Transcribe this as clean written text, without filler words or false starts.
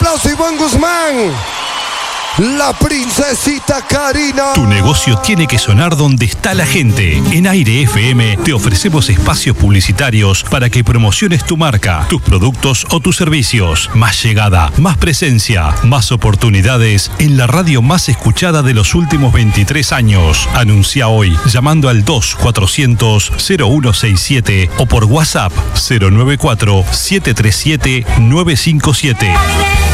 aplauso, Iván Guzmán. La princesita Karina. Tu negocio tiene que sonar donde está la gente. En Aire FM te ofrecemos espacios publicitarios para que promociones tu marca, tus productos o tus servicios. Más llegada, más presencia, más oportunidades en la radio más escuchada de los últimos 23 años. Anuncia hoy llamando al 2400-0167 o por WhatsApp 094-737-957.